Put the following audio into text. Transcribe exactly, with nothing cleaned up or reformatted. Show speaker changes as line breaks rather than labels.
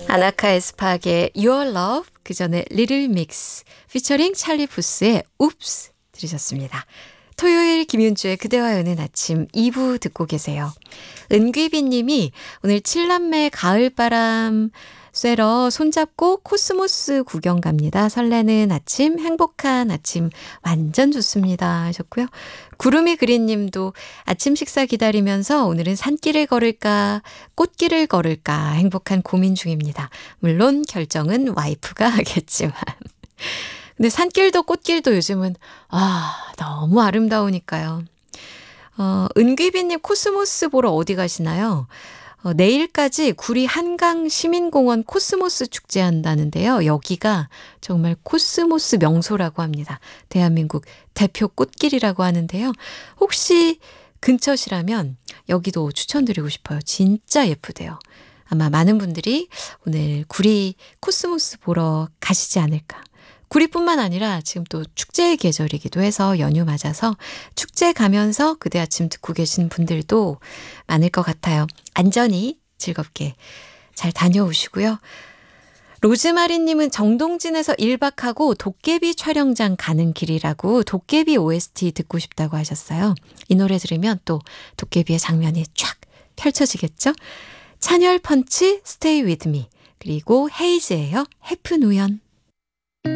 아나카 에스파의 Your Love, 그 전에 Little Mix 피처링 찰리 푸스의 Oops 들으셨습니다. 토요일 김윤주의 그대와 여는 아침 이 부 듣고 계세요. 은귀비 님이 오늘 칠남매 가을바람 쐬러 손잡고 코스모스 구경 갑니다. 설레는 아침, 행복한 아침 완전 좋습니다 하셨고요. 구름이 그린 님도 아침 식사 기다리면서 오늘은 산길을 걸을까 꽃길을 걸을까 행복한 고민 중입니다. 물론 결정은 와이프가 하겠지만. 근데 산길도 꽃길도 요즘은 아 너무 아름다우니까요. 어, 은귀비님 코스모스 보러 어디 가시나요? 어, 내일까지 구리 한강 시민공원 코스모스 축제 한다는데요. 여기가 정말 코스모스 명소라고 합니다. 대한민국 대표 꽃길이라고 하는데요. 혹시 근처시라면 여기도 추천드리고 싶어요. 진짜 예쁘대요. 아마 많은 분들이 오늘 구리 코스모스 보러 가시지 않을까. 구리뿐만 아니라 지금 또 축제의 계절이기도 해서 연휴 맞아서 축제 가면서 그대 아침 듣고 계신 분들도 많을 것 같아요. 안전히 즐겁게 잘 다녀오시고요. 로즈마리님은 정동진에서 일 박하고 도깨비 촬영장 가는 길이라고 도깨비 오에스티 듣고 싶다고 하셨어요. 이 노래 들으면 또 도깨비의 장면이 쫙 펼쳐지겠죠? 찬열 펀치 스테이 위드 미 그리고 헤이즈예요. 해픈 우연.